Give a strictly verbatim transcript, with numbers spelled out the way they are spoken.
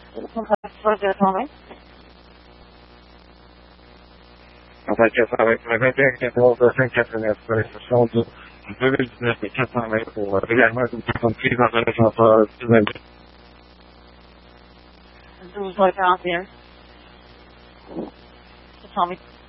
Não vai fazer atualmente? Não vai ter essa vez, mas vai ter que ter outra sem que essa expressão do vídeo nesse tratamento, o aliás, mais um tipo de vida da nossa estudante. Dos oito anos. Tell me.